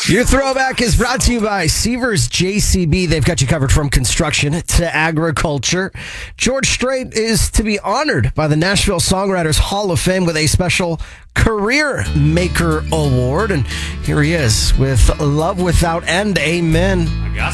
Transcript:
Your throwback is brought to you by Seavers JCB. They've got you covered from construction to agriculture. George Strait is to be honored by the Nashville Songwriters Hall of Fame with a special Career Maker Award. And here he is with Love Without End. Amen.